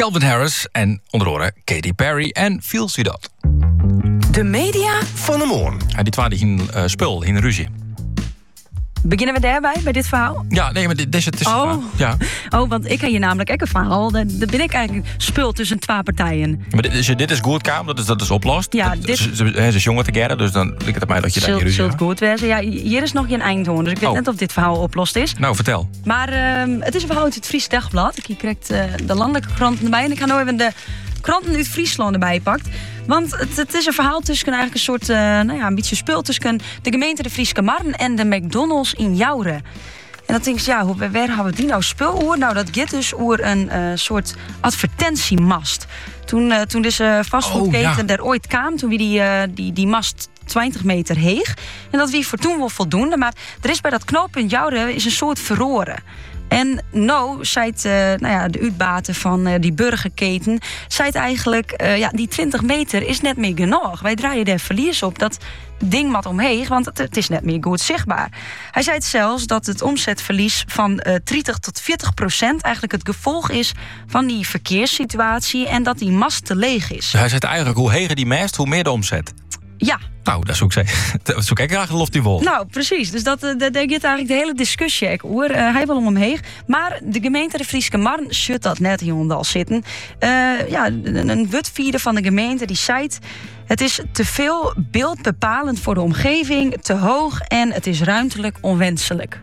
Calvin Harris en onder andere Katy Perry en Feels U Dat. De media van de morgen. Ja, die twee die gingen spul, in ruzie. Beginnen we daarbij, bij dit verhaal? Ja, nee, maar dit is het. Ja. Oh, want ik heb je namelijk ook een verhaal. Daar ben ik eigenlijk spul tussen twee partijen. Maar dit is goed, Kaam, dat is oplost. Ja, ze is jongen together, dus dan lijkt het mij dat je daar niet ruzie zult hebt. goed wezen. Ja, hier is nog geen eindhoorn, dus ik weet net of dit verhaal oplost is. Nou, vertel. Maar het is een verhaal uit het Fries Dagblad. Ik krijg de landelijke kranten erbij. En ik ga nou even de kranten uit Friesland erbij pakt. Want het is een verhaal tussen eigenlijk een soort, een beetje spul tussen de gemeente de Frieske Marn en de McDonald's in Jouren. En dan denk je, ja, waar hebben we die nou spul over? Nou, dat gaat dus over een soort advertentiemast. Toen deze fastfoodketen er ooit kwam, toen wie die mast 20 meter heeg. En dat wie voor toen wel voldoende. Maar er is bij dat knooppunt Jouren is een soort verroren. En nou, zei de uitbaten van die burgerketen, zei het eigenlijk, die 20 meter is net meer genoeg. Wij draaien daar verlies op. Dat ding wat omheen, want het is net meer goed zichtbaar. Hij zei het zelfs dat het omzetverlies van 30 tot 40% eigenlijk het gevolg is van die verkeerssituatie en dat die mast te leeg is. Hij zei eigenlijk, hoe heger die mast, hoe meer de omzet. Ja. Nou, dat zoek ik graag de loft die wol. Nou, precies. Dus daar gaat eigenlijk de hele discussie over. Hij wil omheen. Maar de gemeente de Frieske Marn zult dat net hier al zitten. Een wutvierde van de gemeente die zei: het is te veel beeldbepalend voor de omgeving, te hoog en het is ruimtelijk onwenselijk.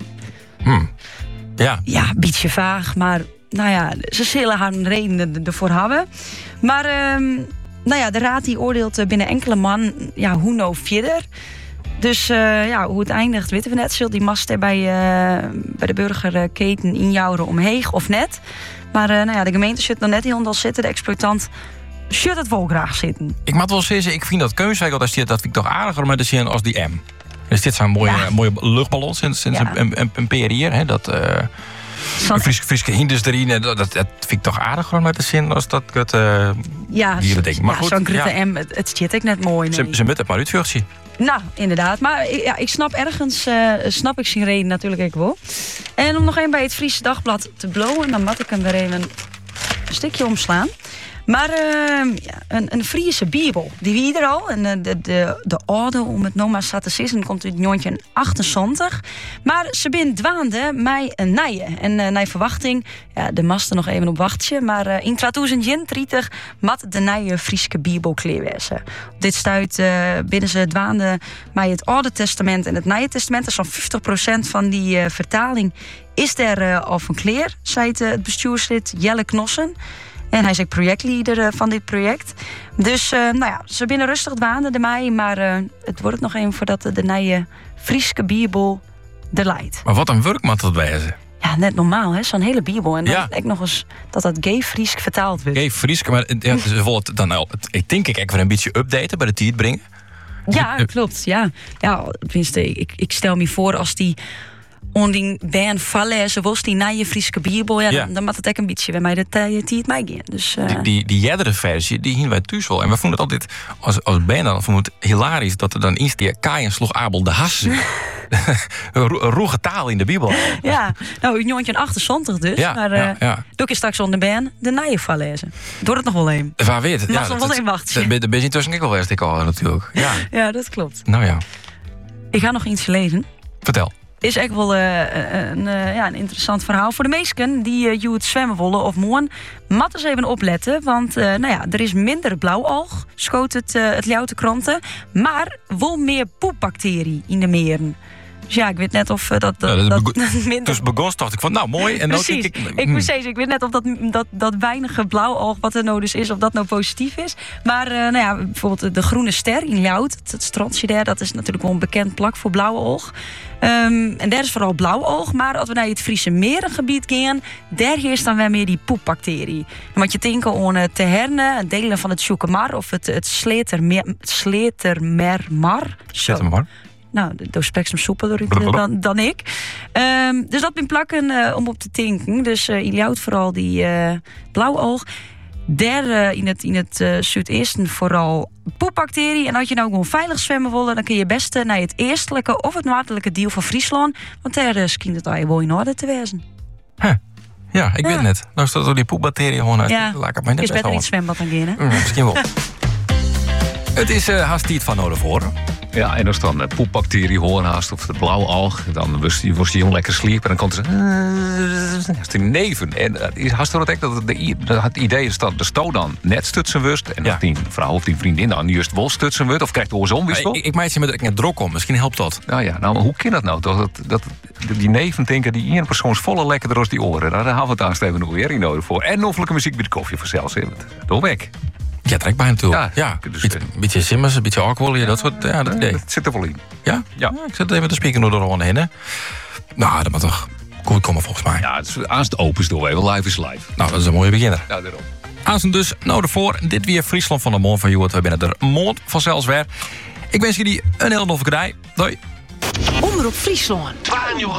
Ja. Ja, een beetje vaag, maar nou ja, ze zullen haar redenen ervoor hebben. Maar de raad die oordeelt binnen enkele man, hoe nou verder. Dus hoe het eindigt, weten we net. Zult die mast er bij de burgerketen in Jouren omheen of net. Maar de gemeente zit nog net heel zitten. De exploitant zult het wel graag zitten. Ik moet wel zeggen, ik vind dat Keuswijk, dat vind ik toch aardiger met de zin als die M. Dus dit zijn mooie luchtballon sinds een paar jaar. Hè, dat Frieske industrie, dat vind ik toch aardiger met de zin als dat het ding. Maar goed, zo'n grote M, het zit ik net mooi. Nee. Ze moet het maar uitvuurtje. Nou, inderdaad. Maar ik snap ergens, snap ik zijn reden natuurlijk ook wel. En om nog even bij het Friese Dagblad te blowen, dan moet ik hem weer even een stukje omslaan. Maar een Friese Bijbel, die wie er al. En de orde, om het nog maar eens te zeggen, komt uit 1978. Maar ze bin dwaande mij een nije. En naar verwachting, de masten nog even op wachtje. Maar in 2030 mat de nije Friese Bijbel kleerwezen. Op dit stuit binnen ze dwaande mij het Oude Testament en het Nieuwe Testament. Dat is zo'n 50% van die vertaling is er al van kleer, zei het bestuurslid Jelle Knossen. En hij is ook projectleider van dit project. Dus ze binnen rustig dwaande ermee. Maar het wordt nog even voordat de nieuwe Frieske Bijbel er leidt. Maar wat een werk moet dat wezen. Ja, net normaal, hè? Zo'n hele Bijbel. En dan denk nog eens dat gay Friesk vertaald wordt. Gay Friesk, maar ze willen het dan ik denk ik even een beetje updaten bij de tijd brengen. Ja, klopt. Ja, tenminste, ik stel me voor als die onding ben vallen zoals die na je Frieske Bijbel, dan moet het ook een beetje bij mij de tijd mij gaan. Dus die jerdere versie, die hingen wij thuis wel. En we vonden het altijd als ben dan vonden het hilarisch dat er dan eens die Kain sloeg Abel de Hassen. Roege taal in de Bijbel. Ja, nou, in 1978 dus. Ja, maar doe ik straks onder ben de nije van lezen. Door het nog wel heen. Waar weet het? Mag nog wel een wachtje. De ben je intussen ik wel weer ik al natuurlijk. Ja, dat klopt. Nou ja. Ik ga nog iets lezen. Vertel. Is echt wel een interessant verhaal. Voor de meesten die het zwemmen willen of moen, mat eens even opletten. Want er is minder blauwalg, schoot het Ljouwte kranten. Maar wel meer poepbacterie in de meren. Dus ja, ik weet net of dat minder. Dus begon dacht ik van, nou mooi. En precies. Ik weet net of dat weinige blauwalg wat er nou dus is, of dat nou positief is. Maar bijvoorbeeld de Groene Ster in Ljout, het strandje daar, dat is natuurlijk wel een bekend plak voor blauwalg. En daar is vooral blauwalg. Maar als we naar het Friese Merengebied gaan, daar heerst dan weer meer die poepbacterie. En wat je denkt aan te herne, delen van het Sjoekemar of het Sletermermar. Nou, daar spreekt hem soepeler dan ik. Dus dat ben plakken om op te tinken. Dus in Ljout vooral die blauwoog. Daar in het zuidesten vooral poepbacterie. En als je nou gewoon veilig zwemmen wil, dan kun je best naar het eestelijke of het noordelijke deel van Friesland. Want daar schijnt het al wel in orde te wezen. Ja, ik weet het net. Nou staat door die poepbacteriën gewoon uit. Ja, Laat ik het mij net is beter in het zwembad dan gaan, hè? Misschien wel. Het is haast tijd van Noordervoren. Ja, en als dan de poepbacterie hoornhaast of de blauwalg, dan was die jong lekker sliep en dan komt ze die neven. En het is haast dat het idee is dat de sto dan net stutsen wust en dat die vrouw of die vriendin dan juist wel stutsen wordt of krijgt de oorsom wist. Ik maak je met dat ik net drok om. Misschien helpt dat. Nou ja, maar hoe kan dat nou? Dat die neven denken die één persoon volle lekkerder als die oren. Daar hebben we het aan Steven weer in nodig voor. En noffelijke muziek met de koffie vanzelf. Door weg. Ja, trek bij natuurlijk. Ja, dus, een beetje simmers, een beetje alcohol. Dat soort, dat idee. Het zit er wel in. Ja? Ja. Ik zet even de speaker door de ronde heen. Hè. Nou, dat moet toch goed komen volgens mij. Ja, als het open is door even. Live is live. Nou, dat is een mooie beginner. Ja, daarom. Aanzien dus, nou ervoor. Dit weer Friesland van de Mond van Joert. We binnen de mond van zelfs weer. Ik wens jullie een heel noffe rij. Doei. Omroep Friesland. 92.2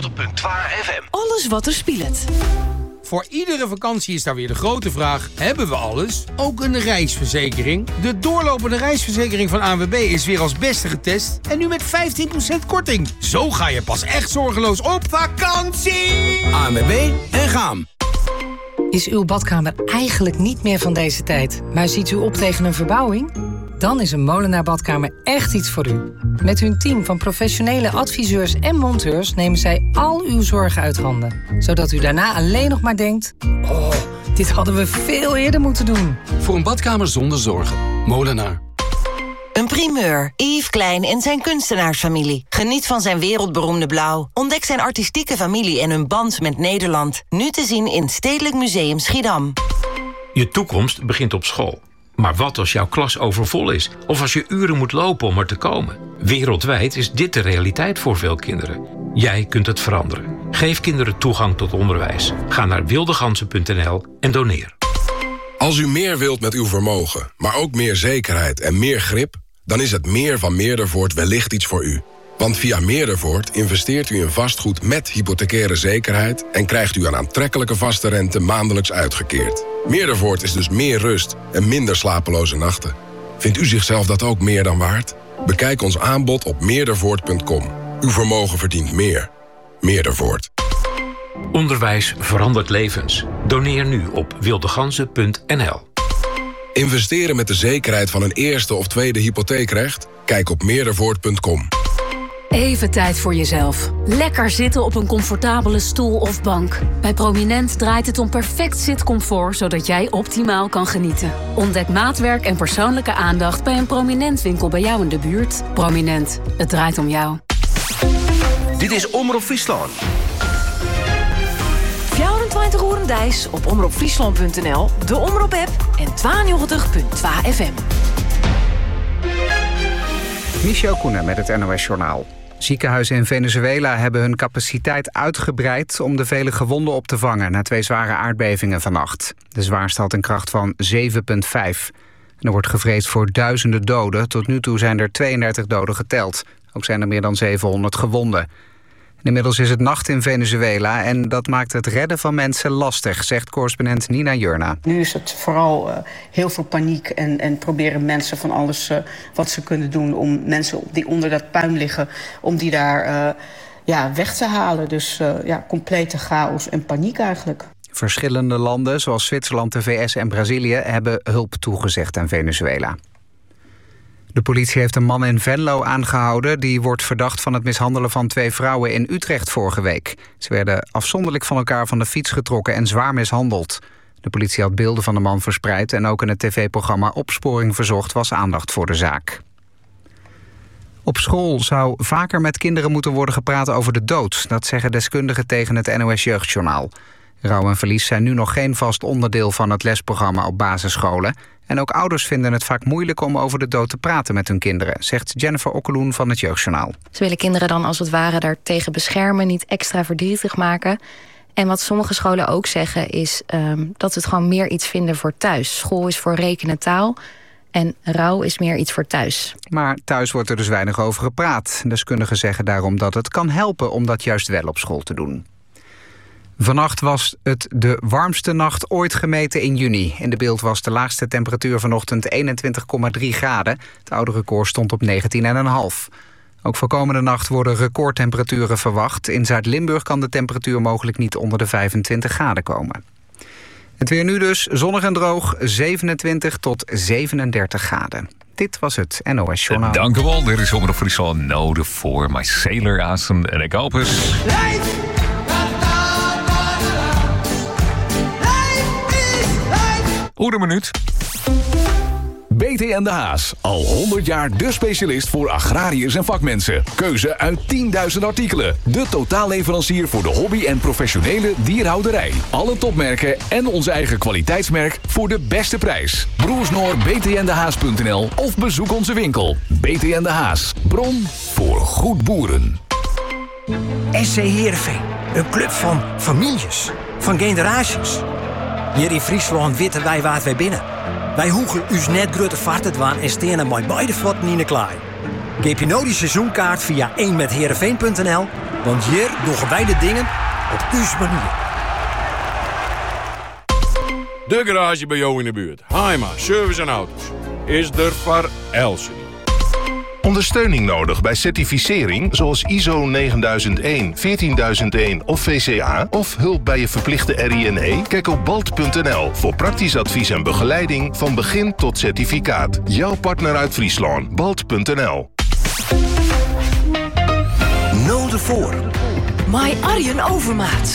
FM. Alles wat er speelt. Voor iedere vakantie is daar weer de grote vraag: hebben we alles? Ook een reisverzekering? De doorlopende reisverzekering van ANWB is weer als beste getest en nu met 15% korting. Zo ga je pas echt zorgeloos op vakantie! ANWB en Gaam. Is uw badkamer eigenlijk niet meer van deze tijd, maar ziet u op tegen een verbouwing? Dan is een Molenaar Badkamer echt iets voor u. Met hun team van professionele adviseurs en monteurs nemen zij al uw zorgen uit handen. Zodat u daarna alleen nog maar denkt: oh, dit hadden we veel eerder moeten doen. Voor een badkamer zonder zorgen. Molenaar. Een primeur. Yves Klein en zijn kunstenaarsfamilie. Geniet van zijn wereldberoemde blauw. Ontdek zijn artistieke familie en hun band met Nederland. Nu te zien in Stedelijk Museum Schiedam. Je toekomst begint op school. Maar wat als jouw klas overvol is? Of als je uren moet lopen om er te komen? Wereldwijd is dit de realiteit voor veel kinderen. Jij kunt het veranderen. Geef kinderen toegang tot onderwijs. Ga naar wildegansen.nl en doneer. Als u meer wilt met uw vermogen, maar ook meer zekerheid en meer grip, dan is het meer van Meerdervoort wellicht iets voor u. Want via Meerdervoort investeert u in vastgoed met hypothecaire zekerheid en krijgt u een aantrekkelijke vaste rente maandelijks uitgekeerd. Meerdervoort is dus meer rust en minder slapeloze nachten. Vindt u zichzelf dat ook meer dan waard? Bekijk ons aanbod op meerdervoort.com. Uw vermogen verdient meer. Meerdervoort. Onderwijs verandert levens. Doneer nu op wildegansen.nl. Investeren met de zekerheid van een eerste of tweede hypotheekrecht? Kijk op meerdervoort.com. Even tijd voor jezelf. Lekker zitten op een comfortabele stoel of bank. Bij Prominent draait het om perfect zitcomfort, zodat jij optimaal kan genieten. Ontdek maatwerk en persoonlijke aandacht bij een Prominent winkel bij jou in de buurt. Prominent, het draait om jou. Dit is Omroep Friesland. 24 uur Dijs op omroepfriesland.nl, de Omroep-app en 92.2 FM. Michel Koenen met het NOS-journaal. Ziekenhuizen in Venezuela hebben hun capaciteit uitgebreid om de vele gewonden op te vangen na 2 zware aardbevingen vannacht. De zwaarste had een kracht van 7,5. Er wordt gevreesd voor duizenden doden. Tot nu toe zijn er 32 doden geteld. Ook zijn er meer dan 700 gewonden. Inmiddels is het nacht in Venezuela en dat maakt het redden van mensen lastig, zegt correspondent Nina Jurna. Nu is het vooral heel veel paniek en proberen mensen van alles wat ze kunnen doen om mensen die onder dat puin liggen, om die daar weg te halen. Dus complete chaos en paniek eigenlijk. Verschillende landen, zoals Zwitserland, de VS en Brazilië, hebben hulp toegezegd aan Venezuela. De politie heeft een man in Venlo aangehouden. Die wordt verdacht van het mishandelen van 2 vrouwen in Utrecht vorige week. Ze werden afzonderlijk van elkaar van de fiets getrokken en zwaar mishandeld. De politie had beelden van de man verspreid en ook in het tv-programma Opsporing Verzocht was aandacht voor de zaak. Op school zou vaker met kinderen moeten worden gepraat over de dood. Dat zeggen deskundigen tegen het NOS Jeugdjournaal. Rouw en verlies zijn nu nog geen vast onderdeel van het lesprogramma op basisscholen. En ook ouders vinden het vaak moeilijk om over de dood te praten met hun kinderen, zegt Jennifer Okkeloen van het Jeugdjournaal. Ze willen kinderen dan als het ware daartegen beschermen, niet extra verdrietig maken. En wat sommige scholen ook zeggen is dat ze het gewoon meer iets vinden voor thuis. School is voor rekenen taal en rouw is meer iets voor thuis. Maar thuis wordt er dus weinig over gepraat. Deskundigen zeggen daarom dat het kan helpen om dat juist wel op school te doen. Vannacht was het de warmste nacht ooit gemeten in juni. In de beeld was de laagste temperatuur vanochtend 21,3 graden. Het oude record stond op 19,5. Ook voor komende nacht worden recordtemperaturen verwacht. In Zuid-Limburg kan de temperatuur mogelijk niet onder de 25 graden komen. Het weer nu dus, zonnig en droog, 27 tot 37 graden. Dit was het NOS Journaal. Dank u wel, dit is Omroep Friesland Noden voor My Sailor Asen en ik hoop eens. Hoe minuut. BTN De Haas, al 100 jaar de specialist voor agrariërs en vakmensen. Keuze uit 10.000 artikelen. De totaalleverancier voor de hobby- en professionele dierhouderij. Alle topmerken en onze eigen kwaliteitsmerk voor de beste prijs. Broersnoor btndehaas.nl of bezoek onze winkel. BTN De Haas, bron voor goed boeren. SC Heerenveen, een club van families, van generaties. Hier in Friesland weten wij waar wij binnen. Wij hoegen us net grote vaart waan en stenen met beide voeten in de klaai. Geef je nou die seizoenkaart via 1metheerenveen.nl, want hier doen wij de dingen op uw manier. De garage bij jou in de buurt. Haima Service en Auto's is er voor Elsen. Ondersteuning nodig bij certificering zoals ISO 9001, 14001 of VCA... of hulp bij je verplichte RINE? Kijk op balt.nl voor praktisch advies en begeleiding van begin tot certificaat. Jouw partner uit Friesland, balt.nl. Noden voor. My Arjen Overmaat.